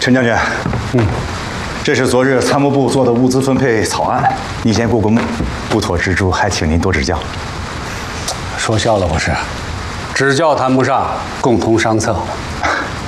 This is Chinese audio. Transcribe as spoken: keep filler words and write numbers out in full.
陈将军，嗯，这是昨日参谋部做的物资分配草案，你先过过目，不妥之处还请您多指教。 说笑了不是？指教谈不上，共同商策。